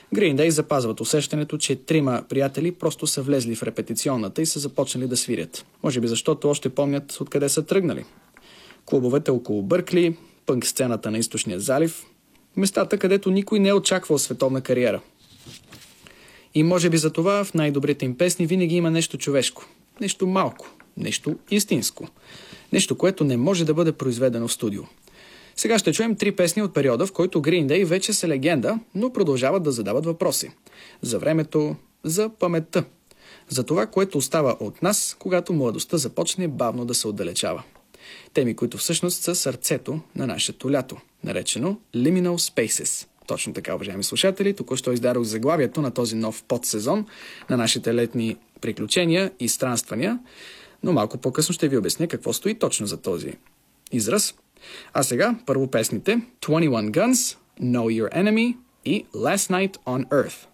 Green Day запазват усещането, че трима приятели просто са влезли в репетиционната и са започнали да свирят. Може би защото още помнят откъде са тръгнали. Клубовете около Бъркли, пънк сцената на Източния залив, местата, където никой не е очаквал световна кариера. И може би за това в най-добрите им песни винаги има нещо човешко, нещо малко, нещо истинско, нещо, което не може да бъде произведено в студио. Сега ще чуем 3 песни от периода, в който Green Day вече са легенда, но продължават да задават въпроси. За времето, за паметта, за това, което остава от нас, когато младостта започне бавно да се отдалечава. Теми, които всъщност са сърцето на нашето лято, наречено Liminal Spaces. Точно така, уважаеми слушатели, току-що издадох заглавието на този нов подсезон на нашите летни приключения и странствания, но малко по-късно ще ви обясня какво стои точно за този израз. А сега, първо песните 21 Guns, Know Your Enemy и Last Night on Earth.